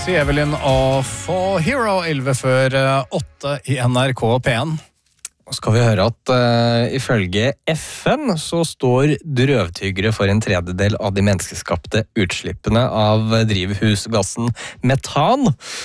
sier Evelyn og For Hero 11 før 8 i NRK P1. Skal vi høre at ifølge FN så står drøvtyggere for en tredjedel av de menneskeskapte utslippene av drivhusgassen metan.